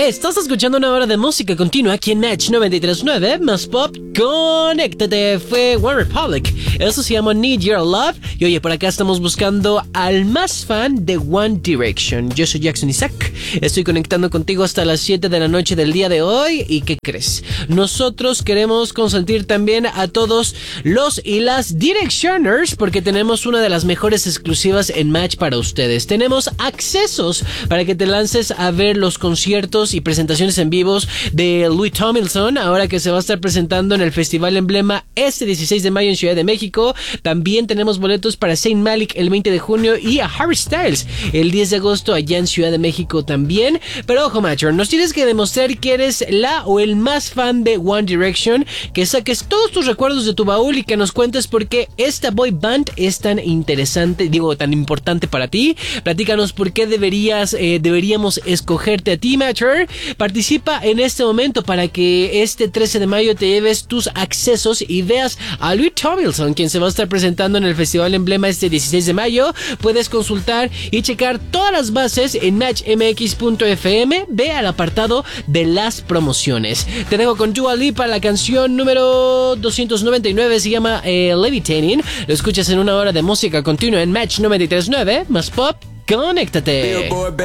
Estás escuchando una hora de música continua aquí en Match 93.9 más Pop. Conéctate, fue One Republic. Eso se llama Need Your Love. Y oye, por acá estamos buscando al más fan de One Direction. Yo soy Jackson Isaac. Estoy conectando contigo hasta las 7 de la noche del día de hoy. ¿Y qué crees? Nosotros queremos consentir también a todos los y las Directioners, porque tenemos una de las mejores exclusivas en Match para ustedes. Tenemos accesos para que te lances a ver los conciertos y presentaciones en vivos de Louis Tomlinson, ahora que se va a estar presentando en el Festival Emblema este 16 de mayo en Ciudad de México. También tenemos boletos para Zayn Malik el 20 de junio y a Harry Styles el 10 de agosto allá en Ciudad de México también. Pero ojo, Matcher, nos tienes que demostrar que eres la o el más fan de One Direction, que saques todos tus recuerdos de tu baúl y que nos cuentes por qué esta boy band es tan interesante, tan importante para ti. Platícanos por qué deberíamos escogerte a ti, Matcher. Participa en este momento para que este 13 de mayo te lleves tus accesos y veas a Louis Tomlinson, quien se va a estar presentando en el Festival Emblema este 16 de mayo. Puedes consultar y checar todas las bases en matchmx.fm. Ve al apartado de las promociones. Te dejo con Dua Lipa, la canción número 299, se llama Levitating. Lo escuchas en una hora de música continua en Match 93.9 más Pop. Conéctate.